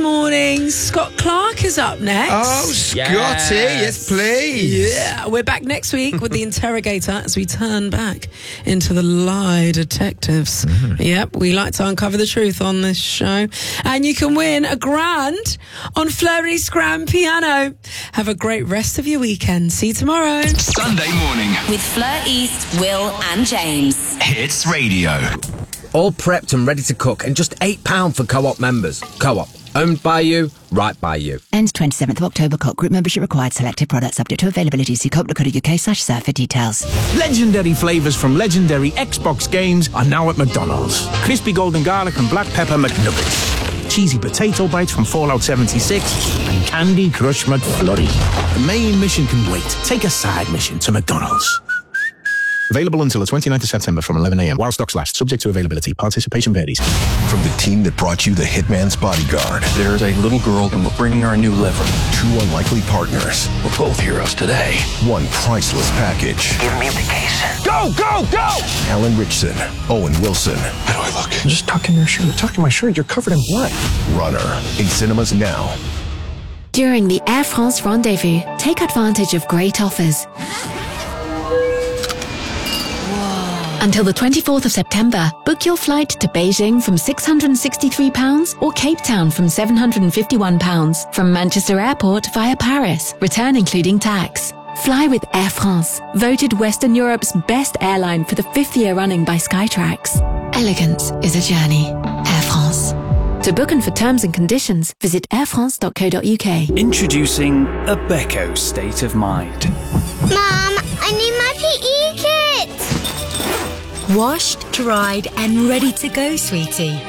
Morning. Scott Clark is up next. Oh, Scotty, yes please. Yeah, we're back next week with the Interrogator as we turn back into the Lie Detectives. Yep, we like to uncover the truth on this show. And you can win $1,000 on Fleury's Grand Piano. Have a great rest of your weekend. See you tomorrow. Sunday morning with Fleur East, Will and James. Hits Radio. All prepped and ready to cook and just £8 for Co-op members. Co-op. Owned by you, right by you. Ends 27th of October. Co-op group membership required. Selected products subject to availability. See coop.co.uk/serve for details. Legendary flavours from legendary Xbox games are now at McDonald's. Crispy golden garlic and black pepper McNuggets. Cheesy potato bites from Fallout 76. And Candy Crush McFlurry. The main mission can wait. Take a side mission to McDonald's. Available until the 29th of September from 11 a.m. while stocks last. Subject to availability. Participation varies. From the team that brought you The Hitman's Bodyguard. There's a little girl and we're bringing her a new liver. Two unlikely partners. We're both heroes today. One priceless package. Give me the case. Go, go, go! Alan Richson, Owen Wilson. How do I look? Just tucking your shirt. Tucking my shirt. You're covered in blood. Runner. In cinemas now. During the Air France Rendezvous, take advantage of great offers. Until the 24th of September, book your flight to Beijing from £663 or Cape Town from £751 from Manchester Airport via Paris, return including tax. Fly with Air France, voted Western Europe's best airline for the 5th year running by Skytrax. Elegance is a journey. Air France. To book and for terms and conditions, visit airfrance.co.uk. Introducing a Becco State of Mind. Mum, I need my PE kit! Washed, dried and ready to go, sweetie. Mom,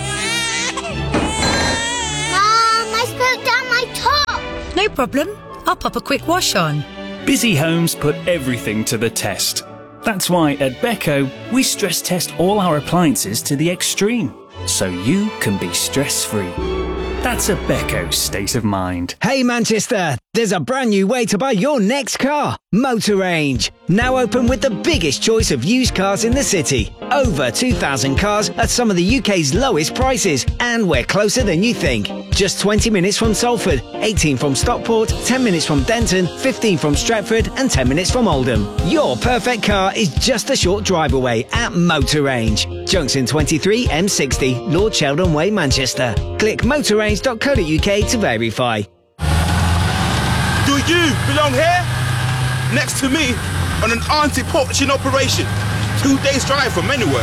I spilled down my top! No problem. I'll pop a quick wash on. Busy homes put everything to the test. That's why at Becco, we stress test all our appliances to the extreme, so you can be stress-free. That's a Becco State of Mind. Hey Manchester, there's a brand new way to buy your next car. Motor Range. Now open with the biggest choice of used cars in the city. Over 2,000 cars at some of the UK's lowest prices. And we're closer than you think. Just 20 minutes from Salford, 18 from Stockport, 10 minutes from Denton, 15 from Stratford and 10 minutes from Oldham. Your perfect car is just a short drive away at Motor Range. Junction 23 M60, Lord Sheldon Way, Manchester. Click motorrange.co.uk to verify. Do you belong here? Next to me on an anti-poaching operation. 2 days drive from anywhere.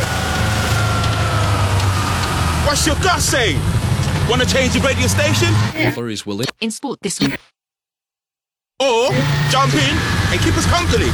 What's your gut saying? Want to change the radio station? Flurries will it in sport this week. Or jump in and keep us company.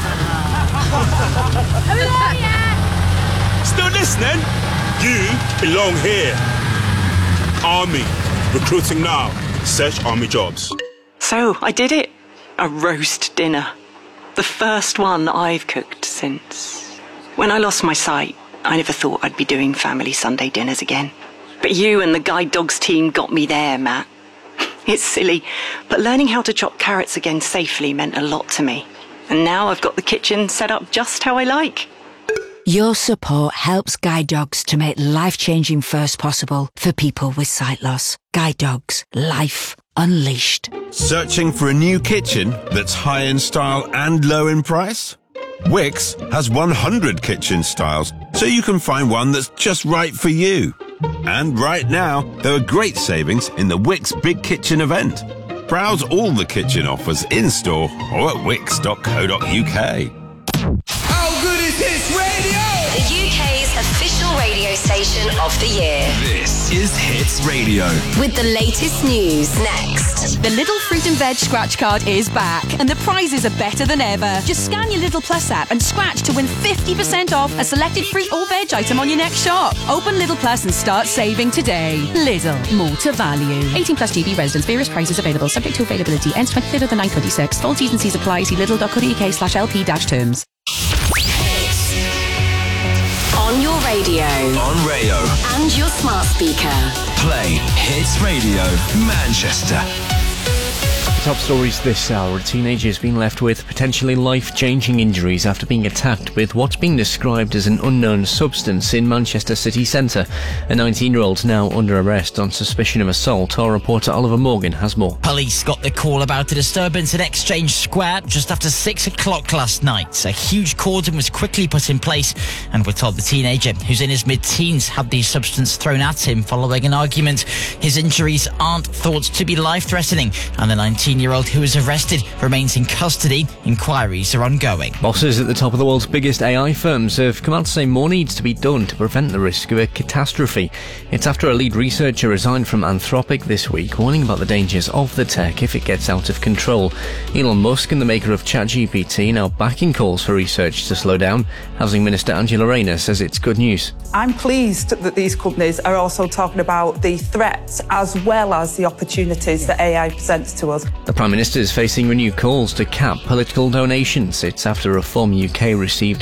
Still listening? You belong here. Army. Recruiting now. Search Army jobs. So, I did it. A roast dinner. The first one I've cooked since. When I lost my sight, I never thought I'd be doing family Sunday dinners again. But you and the Guide Dogs team got me there, Matt. It's silly, but learning how to chop carrots again safely meant a lot to me. And now I've got the kitchen set up just how I like. Your support helps Guide Dogs to make life-changing firsts possible for people with sight loss. Guide Dogs. Life unleashed. Searching for a new kitchen that's high in style and low in price? Wix has 100 kitchen styles, so you can find one that's just right for you. And right now, there are great savings in the Wix Big Kitchen event. Browse all the kitchen offers in-store or at wix.co.uk. How good is this radio? The UK's official radio station of the year. This is Hits Radio. With the latest news next. The Lidl Fruit and Veg scratch card is back and the prizes are better than ever. Just scan your Lidl Plus app and scratch to win 50% off a selected fruit or veg item on your next shop. Open Lidl Plus and start saving today. Lidl, more to value. 18 plus GB residents. Various prices available. Subject to availability. Ends 23rd of the 9/26. Full T's and C's apply. See lidl.co.uk/LP-terms. On your radio. On Rayo. And your smart speaker. Play Hits Radio Manchester. top stories this hour. A teenager has been left with potentially life-changing injuries after being attacked with what's being described as an unknown substance in Manchester city centre. A 19-year-old now under arrest on suspicion of assault. Our reporter Oliver Morgan has more. Police got the call about a disturbance in Exchange Square just after 6 o'clock last night. A huge cordon was quickly put in place, and we're told the teenager, who's in his mid-teens, had the substance thrown at him following an argument. His injuries aren't thought to be life-threatening, and the 19-year-old who was arrested remains in custody. Inquiries are ongoing. Bosses at the top of the world's biggest AI firms have come out to say more needs to be done to prevent the risk of a catastrophe. It's after a lead researcher resigned from Anthropic this week, warning about the dangers of the tech if it gets out of control. Elon Musk and the maker of ChatGPT now backing calls for research to slow down. Housing Minister Angela Rayner says it's good news. I'm pleased that these companies are also talking about the threats as well as the opportunities that AI presents to us. The Prime Minister is facing renewed calls to cap political donations. It's after Reform UK received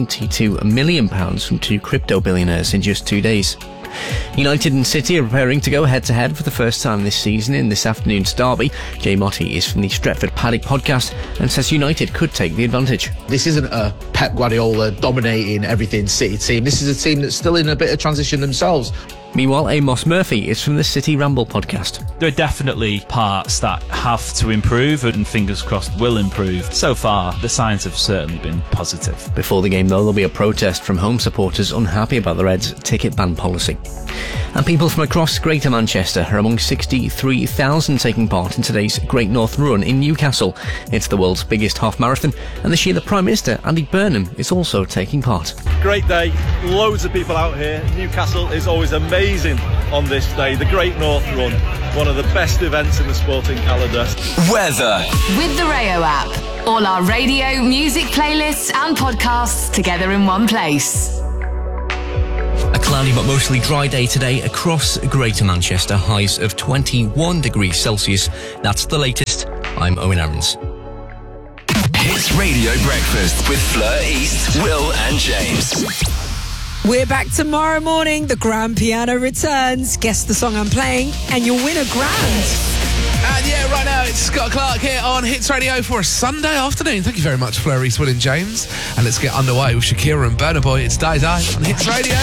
£72 million from two crypto billionaires in just 2 days. United and City are preparing to go head-to-head for the first time this season in this afternoon's derby. Jay Motti is from the Stretford Paddock podcast and says United could take the advantage. This isn't a Pep Guardiola dominating everything City team. This is a team that's still in a bit of transition themselves. Meanwhile, Amos Murphy is from the City Ramble podcast. There are definitely parts that have to improve and fingers crossed will improve. So far, the signs have certainly been positive. Before the game, though, there'll be a protest from home supporters unhappy about the Reds' ticket ban policy. And people from across Greater Manchester are among 63,000 taking part in today's Great North Run in Newcastle. It's the world's biggest half marathon, and this year the Prime Minister, Andy Burnham, is also taking part. Great day, loads of people out here. Newcastle is always amazing on this day. The Great North Run, one of the best events in the sporting calendar. Weather. With the Rayo app, all our radio, music playlists and podcasts together in one place. A cloudy but mostly dry day today across Greater Manchester, highs of 21 degrees Celsius. That's the latest. I'm Owen Aarons. Hits Radio Breakfast with Fleur East, Will and James. We're back tomorrow morning. The grand piano returns. Guess the song I'm playing and you'll win a grand. And yeah, right now it's Scott Clark here on Hits Radio for a Sunday afternoon. Thank you very much, Fleur East, Will and James. And let's get underway with Shakira and Burna Boy. It's Die Die on Hits Radio.